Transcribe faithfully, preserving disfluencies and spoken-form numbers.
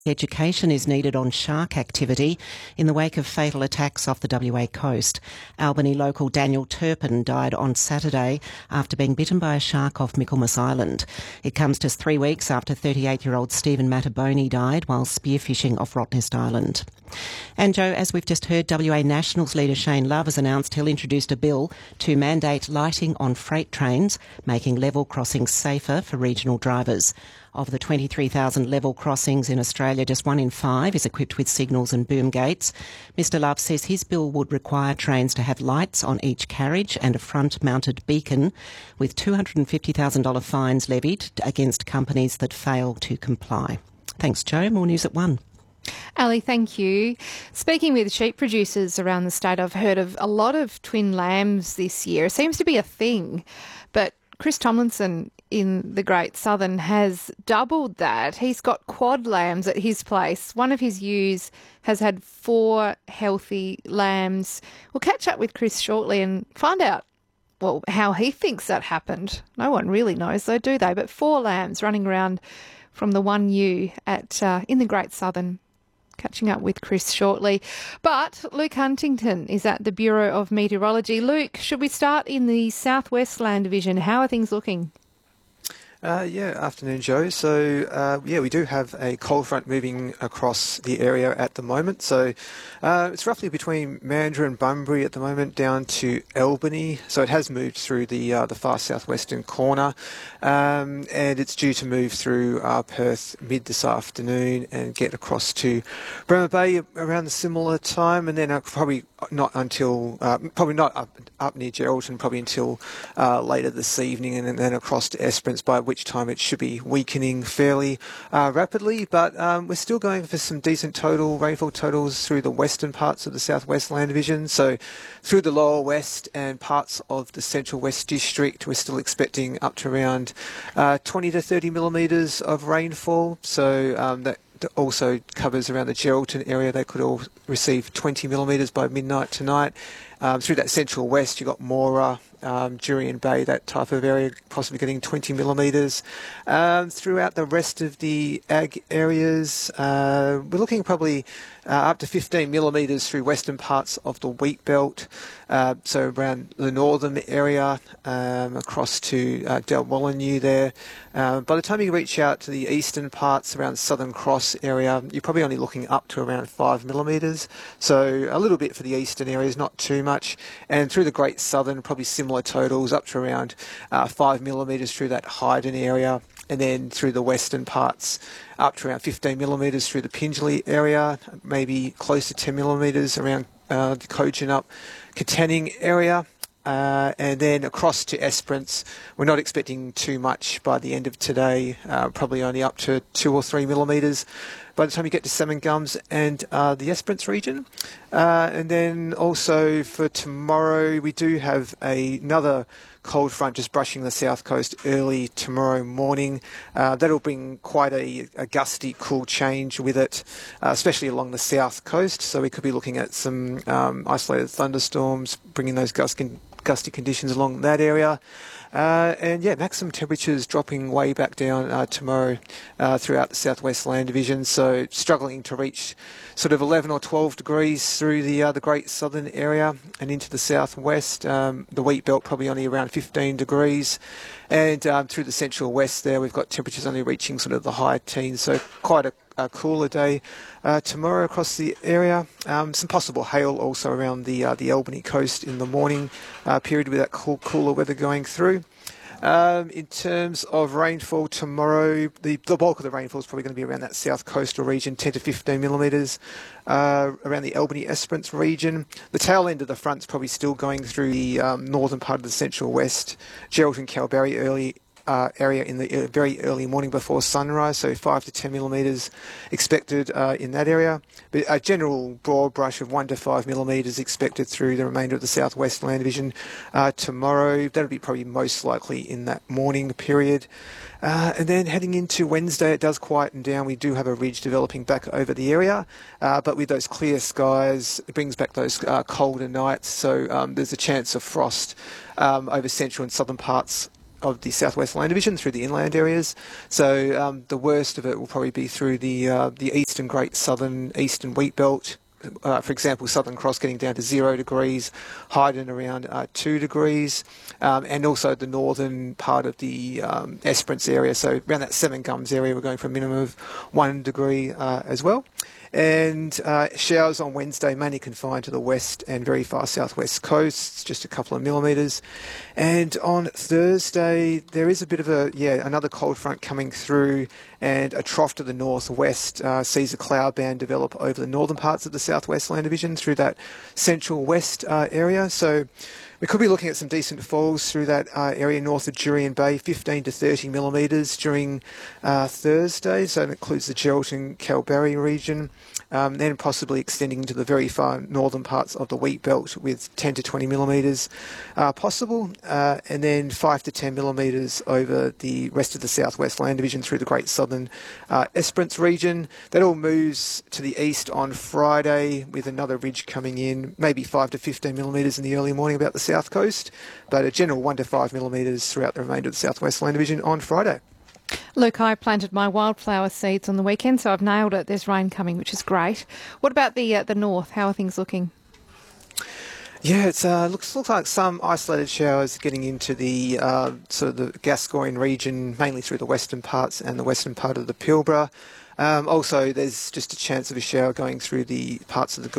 Education is needed on shark activity in the wake of fatal attacks off the W A coast. Albany local Daniel Turpin died on Saturday after being bitten by a shark off Michaelmas Island. It comes just three weeks after thirty-eight-year-old Stephen Mattaboni died while spearfishing off Rottnest Island. And Joe, as we've just heard, W A Nationals leader Shane Love has announced he'll introduce a bill to mandate lighting on freight trains, making level crossings safer for regional drivers. Of the twenty-three thousand level crossings in Australia, just one in five is equipped with signals and boom gates. Mister Love says his bill would require trains to have lights on each carriage and a front-mounted beacon, with two hundred fifty thousand dollars fines levied against companies that fail to comply. Thanks, Joe. More news at one. Ali, thank you. Speaking with sheep producers around the state, I've heard of a lot of twin lambs this year. It seems to be a thing, but Chris Tomlinson in the Great Southern has doubled that. He's got quad lambs at his place. One of his ewes has had four healthy lambs. We'll catch up with Chris shortly and find out, well, how he thinks that happened. No one really knows though, do they? But four lambs running around from the one ewe at uh, in the Great Southern. Catching up with Chris shortly. But Luke Huntington is at the Bureau of Meteorology. Luke, should we start in the Southwest Land Division? How are things looking? Uh, yeah, afternoon, Joe. So, uh, yeah, we do have a cold front moving across the area at the moment. So, uh, it's roughly between Mandurah and Bunbury at the moment, down to Albany. So it has moved through the uh, the far southwestern corner, um, and it's due to move through uh, Perth mid this afternoon and get across to Bremer Bay around the similar time, and then uh, probably not until uh, probably not up up near Geraldton, probably until uh, later this evening, and then across to Esperance, by which time it should be weakening fairly uh, rapidly. But um, we're still going for some decent total rainfall totals through the western parts of the Southwest Land Division. So through the lower west and parts of the central west district, we're still expecting up to around uh, twenty to thirty millimetres of rainfall. So um, that also covers around the Geraldton area. They could all receive twenty millimetres by midnight tonight. Um, through that central west, you've got Moora, um, Jurien Bay, that type of area, possibly getting twenty millimetres. Um, throughout the rest of the ag areas, uh, we're looking probably uh, up to fifteen millimetres through western parts of the wheat belt. Uh, so around the northern area, um, across to uh, Dalwallinu there. Uh, by the time you reach out to the eastern parts around Southern Cross area, you're probably only looking up to around five millimetres. So a little bit for the eastern areas, not too much. And through the Great Southern, probably similar totals, up to around uh, five millimetres through that Hyden area. And then through the western parts, up to around fifteen millimetres through the Pingelly area, maybe close to ten millimetres around uh, the Kojonup, Katanning area. Uh, and then across to Esperance, we're not expecting too much by the end of today, uh, probably only up to two or three millimetres by the time you get to Salmon Gums and uh, the Esperance region. Uh, and then also for tomorrow, we do have a, another cold front just brushing the south coast early tomorrow morning. Uh, that'll bring quite a, a gusty, cool change with it, uh, especially along the south coast. So we could be looking at some um, isolated thunderstorms, bringing those gusty, gusty conditions along that area. Uh, and yeah, maximum temperatures dropping way back down uh, tomorrow uh, throughout the Southwest Land Division. So struggling to reach sort of eleven or twelve degrees through the uh, the Great Southern area and into the southwest. Um, the wheat belt probably only around fifteen degrees. And um, through the central west there, we've got temperatures only reaching sort of the high teens. So quite a, a cooler day uh, tomorrow across the area. Um, some possible hail also around the uh, the Albany coast in the morning uh, period with that cool, cooler weather going through. Um, in terms of rainfall tomorrow, the, the bulk of the rainfall is probably going to be around that south coastal region, ten to fifteen millimetres, uh, around the Albany Esperance region. The tail end of the front is probably still going through the um, northern part of the central west, Geraldton, Kalbarri early uh, area in the very early morning before sunrise, so five to ten millimetres expected uh, in that area. But a general broad brush of one to five millimetres expected through the remainder of the Southwest Land Division uh, tomorrow. That'll be probably most likely in that morning period. Uh, and then heading into Wednesday, it does quieten down. We do have a ridge developing back over the area, uh, but with those clear skies, it brings back those uh, colder nights. So um, there's a chance of frost um, over central and southern parts of the Southwest Land Division through the inland areas. So um, the worst of it will probably be through the uh, the eastern Great Southern Eastern Wheat Belt. Uh, for example, Southern Cross getting down to zero degrees, Hyden around uh, two degrees, um, and also the northern part of the um, Esperance area. So around that Seven Gums area, we're going for a minimum of one degree uh, as well. And uh, showers on Wednesday mainly confined to the west and very far southwest coasts, just a couple of millimetres. And on Thursday, there is a bit of a, yeah, another cold front coming through, and a trough to the northwest uh, sees a cloud band develop over the northern parts of the Southwest Land Division through that central west uh, area. So we could be looking at some decent falls through that uh, area north of Jurien Bay, fifteen to thirty millimetres during uh, Thursday. So that includes the Geraldton, Kalbarri region, um, then possibly extending into the very far northern parts of the Wheat Belt with ten to twenty millimetres uh, possible, uh, and then five to ten millimetres over the rest of the Southwest Land Division through the Great Southern uh, Esperance region. That all moves to the east on Friday with another ridge coming in, maybe five to fifteen millimetres in the early morning about the south coast, but a general one to five millimetres throughout the remainder of the Southwest Land Division on Friday. Luke, I planted my wildflower seeds on the weekend, so I've nailed it. There's rain coming, which is great. What about the uh, the north? How are things looking? Yeah, it uh, looks looks like some isolated showers getting into the uh, sort of the Gascoyne region, mainly through the western parts and the western part of the Pilbara. Um, also, there's just a chance of a shower going through the parts of the